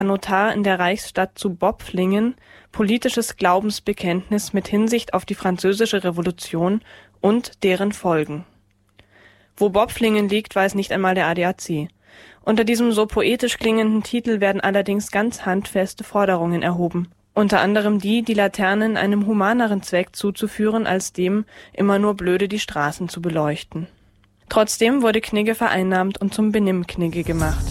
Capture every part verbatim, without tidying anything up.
Notar in der Reichsstadt zu Bopflingen politisches Glaubensbekenntnis mit Hinsicht auf die Französische Revolution und deren Folgen. Wo Bopflingen liegt, weiß nicht einmal der A D A C. Unter diesem so poetisch klingenden Titel werden allerdings ganz handfeste Forderungen erhoben. Unter anderem die, die Laternen einem humaneren Zweck zuzuführen, als dem, immer nur blöde die Straßen zu beleuchten. Trotzdem wurde Knigge vereinnahmt und zum Benimm-Knigge gemacht.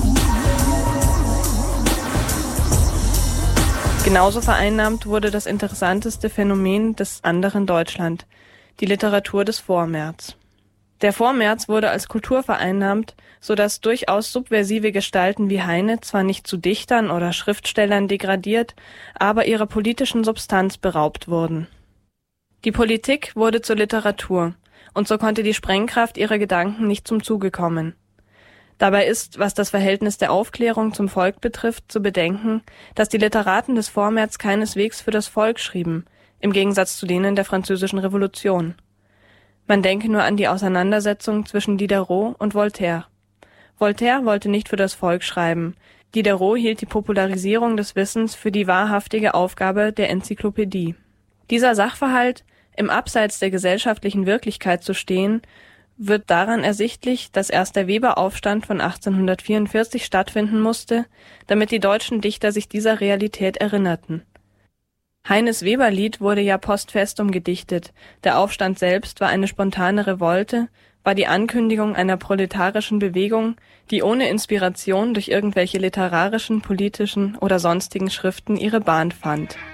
Genauso vereinnahmt wurde das interessanteste Phänomen des anderen Deutschland, die Literatur des Vormärz. Der Vormärz wurde als Kultur vereinnahmt, so dass durchaus subversive Gestalten wie Heine zwar nicht zu Dichtern oder Schriftstellern degradiert, aber ihrer politischen Substanz beraubt wurden. Die Politik wurde zur Literatur, und so konnte die Sprengkraft ihrer Gedanken nicht zum Zuge kommen. Dabei ist, was das Verhältnis der Aufklärung zum Volk betrifft, zu bedenken, dass die Literaten des Vormärz keineswegs für das Volk schrieben, im Gegensatz zu denen der Französischen Revolution. Man denke nur an die Auseinandersetzung zwischen Diderot und Voltaire. Voltaire wollte nicht für das Volk schreiben. Diderot hielt die Popularisierung des Wissens für die wahrhaftige Aufgabe der Enzyklopädie. Dieser Sachverhalt, im Abseits der gesellschaftlichen Wirklichkeit zu stehen, wird daran ersichtlich, dass erst der Weberaufstand von achtzehnhundertvierundvierzig stattfinden musste, damit die deutschen Dichter sich dieser Realität erinnerten. Heines Weberlied wurde ja post festum gedichtet, der Aufstand selbst war eine spontane Revolte, war die Ankündigung einer proletarischen Bewegung, die ohne Inspiration durch irgendwelche literarischen, politischen oder sonstigen Schriften ihre Bahn fand.